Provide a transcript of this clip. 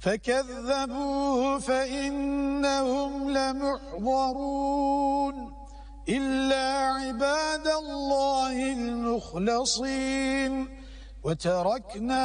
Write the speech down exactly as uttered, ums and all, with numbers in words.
فكذبوه فإنهم لمحضرون إلا عباد الله المخلصين وتركنا